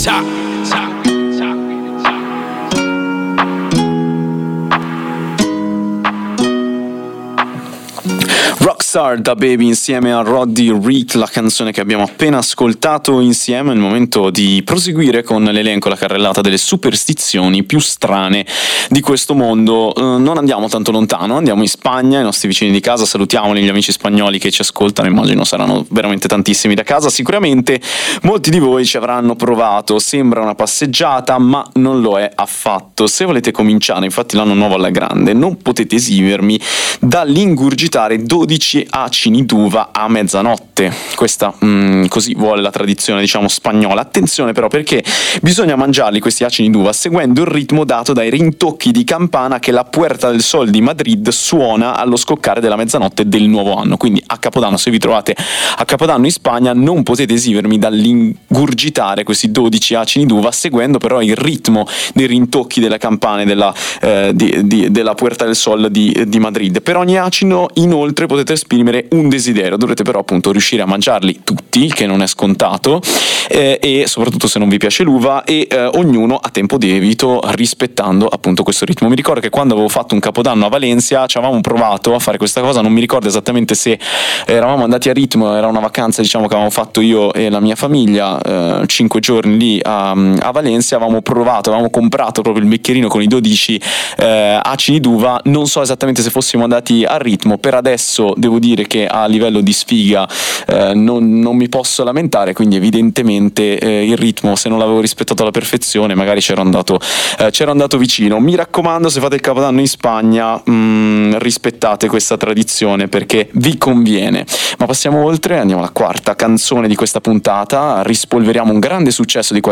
Rockstar da Baby insieme a Roddy Ricch, la canzone che abbiamo appena ascoltato insieme. È il momento di proseguire con l'elenco, la carrellata delle superstizioni più strane di questo mondo. Non andiamo tanto lontano, andiamo in Spagna, i nostri vicini di casa. Salutiamoli, gli amici spagnoli che ci ascoltano, immagino saranno veramente tantissimi da casa. Sicuramente molti di voi ci avranno provato, sembra una passeggiata ma non lo è affatto. Se volete cominciare infatti l'anno nuovo alla grande, non potete esimermi dall'ingurgitare 12 acini d'uva a mezzanotte. Questa così vuole la tradizione, diciamo, spagnola. Attenzione però, perché bisogna mangiarli questi acini d'uva seguendo il ritmo dato dai rintocchi di campana che la Puerta del Sol di Madrid suona allo scoccare della mezzanotte del nuovo anno. Quindi a Capodanno, se vi trovate a Capodanno in Spagna, non potete esimermi dall'ingurgitare questi 12 acini d'uva seguendo però il ritmo dei rintocchi delle campane della Puerta del Sol di Madrid. Per ogni acino inoltre potete esprimere un desiderio, dovrete però appunto riuscire a mangiarli tutti, che non è scontato, e soprattutto se non vi piace l'uva, e ognuno a tempo debito, rispettando appunto questo ritmo. Mi ricordo che quando avevo fatto un Capodanno a Valencia ci avevamo provato a fare questa cosa, non mi ricordo esattamente se eravamo andati a ritmo, era una vacanza diciamo che avevamo fatto io e la mia famiglia, 5 giorni lì a Valencia. Avevamo comprato proprio il bicchierino con i 12 acini d'uva. Non so esattamente se fossimo andati a ritmo, per adesso devo dire che a livello di sfiga non mi posso lamentare, quindi evidentemente il ritmo, se non l'avevo rispettato alla perfezione, magari c'ero andato vicino. Mi raccomando, se fate il Capodanno in Spagna, rispettate questa tradizione perché vi conviene. Ma passiamo oltre, andiamo alla quarta canzone di questa puntata, rispolveriamo un grande successo di